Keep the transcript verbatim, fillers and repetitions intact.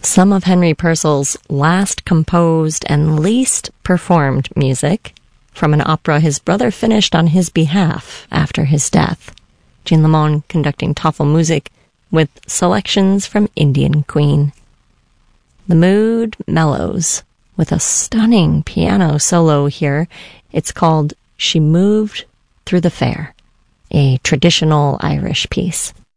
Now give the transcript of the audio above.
Some of Henry Purcell's last composed and least performed music from an opera his brother finished on his behalf after his death. Jean Lamond conducting Tafelmusik with selections from Indian Queen. The mood mellows with a stunning piano solo here. It's called She Moved Through the Fair, a traditional Irish piece.